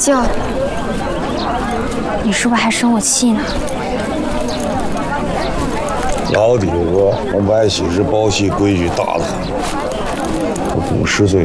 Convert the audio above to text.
笑，你是不是还生我气呢？ 老底子，我外戚是包戏规矩大得很。我50岁